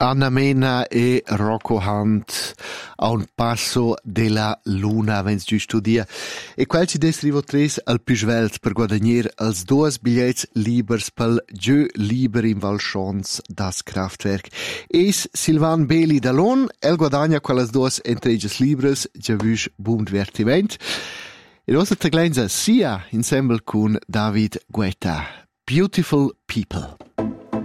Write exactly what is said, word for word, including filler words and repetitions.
Anna Mena e Rocco Hunt a un passo della luna vens giusto dia. E quel ci desrivo tres al più svelt per guadagnare als duos biglietti libers pel Giö liber in Valschons das Kraftwerk. Es Silvan Beli Dallon, el guadagna quellas duos entreges libres, già vus buon divertiment. E nostra taglenza sia insieme con David Guetta. Beautiful People.